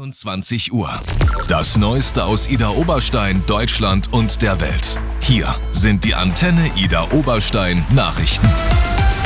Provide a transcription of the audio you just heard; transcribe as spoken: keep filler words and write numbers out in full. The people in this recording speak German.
einundzwanzig Uhr. Das Neueste aus Idar Oberstein, Deutschland und der Welt. Hier sind die Antenne Idar Oberstein Nachrichten.